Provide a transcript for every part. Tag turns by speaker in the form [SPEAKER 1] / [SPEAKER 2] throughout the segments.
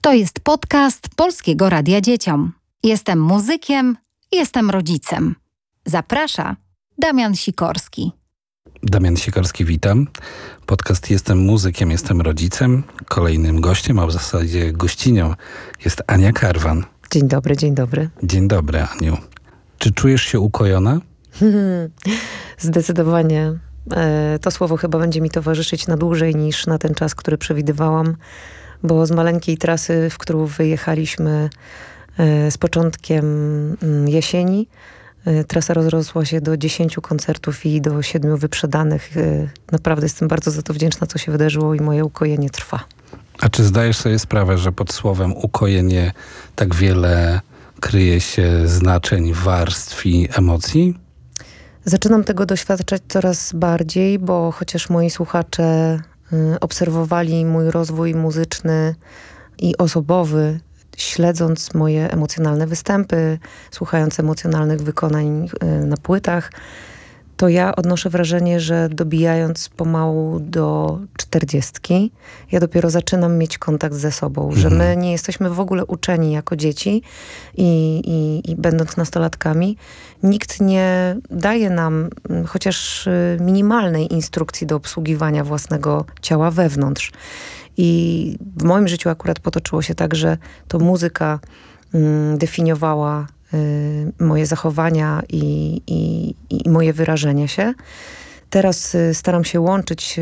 [SPEAKER 1] To jest podcast Polskiego Radia Dzieciom. Jestem muzykiem, jestem rodzicem. Zaprasza Damian Sikorski.
[SPEAKER 2] Damian Sikorski, witam. Podcast Jestem muzykiem, jestem rodzicem. Kolejnym gościem, a w zasadzie gościnią jest Ania Karwan.
[SPEAKER 3] Dzień dobry, dzień dobry.
[SPEAKER 2] Dzień dobry, Aniu. Czy czujesz się ukojona?
[SPEAKER 3] Zdecydowanie. To słowo chyba będzie mi towarzyszyć na dłużej niż na ten czas, który przewidywałam, bo z maleńkiej trasy, w którą wyjechaliśmy z początkiem jesieni, trasa rozrosła się do 10 koncertów i do 7 wyprzedanych. Naprawdę jestem bardzo za to wdzięczna, co się wydarzyło i moje ukojenie trwa.
[SPEAKER 2] A czy zdajesz sobie sprawę, że pod słowem ukojenie tak wiele kryje się znaczeń, warstw i emocji?
[SPEAKER 3] Zaczynam tego doświadczać coraz bardziej, bo chociaż moi słuchacze obserwowali mój rozwój muzyczny i osobowy, śledząc moje emocjonalne występy, słuchając emocjonalnych wykonań na płytach, to ja odnoszę wrażenie, że dobijając pomału do 40, ja dopiero zaczynam mieć kontakt ze sobą, że my nie jesteśmy w ogóle uczeni jako dzieci i będąc nastolatkami, nikt nie daje nam chociaż minimalnej instrukcji do obsługiwania własnego ciała wewnątrz. I w moim życiu akurat potoczyło się tak, że to muzyka definiowała moje zachowania i moje wyrażenie się. Teraz staram się łączyć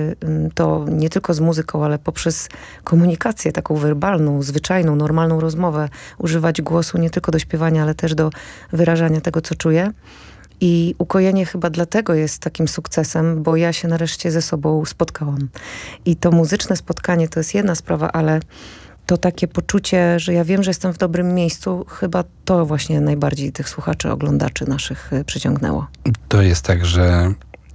[SPEAKER 3] to nie tylko z muzyką, ale poprzez komunikację taką werbalną, zwyczajną, normalną rozmowę. Używać głosu nie tylko do śpiewania, ale też do wyrażania tego, co czuję. I ukojenie chyba dlatego jest takim sukcesem, bo ja się nareszcie ze sobą spotkałam. I to muzyczne spotkanie to jest jedna sprawa, ale to takie poczucie, że ja wiem, że jestem w dobrym miejscu, chyba to właśnie najbardziej tych słuchaczy, oglądaczy naszych przyciągnęło.
[SPEAKER 2] To jest tak, że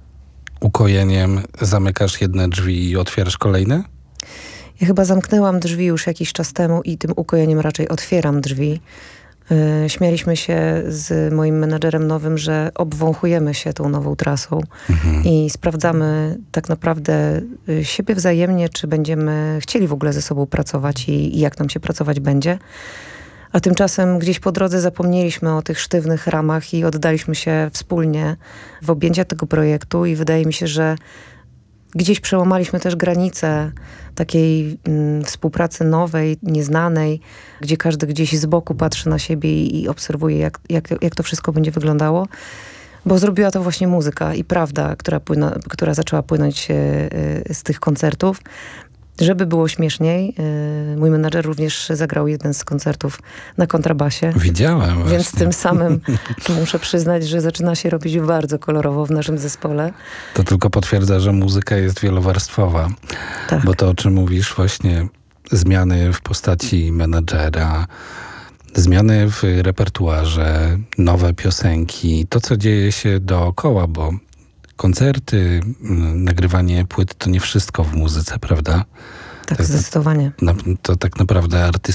[SPEAKER 2] ukojeniem zamykasz jedne drzwi i otwierasz kolejne?
[SPEAKER 3] Ja chyba zamknęłam drzwi już jakiś czas temu i tym ukojeniem raczej otwieram drzwi. Śmialiśmy się z moim menadżerem nowym, że obwąchujemy się tą nową trasą i sprawdzamy tak naprawdę siebie wzajemnie, czy będziemy chcieli w ogóle ze sobą pracować i jak nam się pracować będzie. A tymczasem gdzieś po drodze zapomnieliśmy o tych sztywnych ramach i oddaliśmy się wspólnie w objęcia tego projektu i wydaje mi się, że gdzieś przełamaliśmy też granice takiej współpracy nowej, nieznanej, gdzie każdy gdzieś z boku patrzy na siebie i obserwuje, jak to wszystko będzie wyglądało. Bo zrobiła to właśnie muzyka i prawda, która zaczęła płynąć z tych koncertów. Żeby było śmieszniej, mój menadżer również zagrał jeden z koncertów na kontrabasie.
[SPEAKER 2] Widziałem właśnie.
[SPEAKER 3] Więc tym samym muszę przyznać, że zaczyna się robić bardzo kolorowo w naszym zespole.
[SPEAKER 2] To tylko potwierdza, że muzyka jest wielowarstwowa.
[SPEAKER 3] Tak.
[SPEAKER 2] Bo to, o czym mówisz, właśnie zmiany w postaci menadżera, zmiany w repertuarze, nowe piosenki, to, co dzieje się dookoła, bo koncerty, nagrywanie płyt to nie wszystko w muzyce, prawda?
[SPEAKER 3] Tak, zdecydowanie.
[SPEAKER 2] To tak naprawdę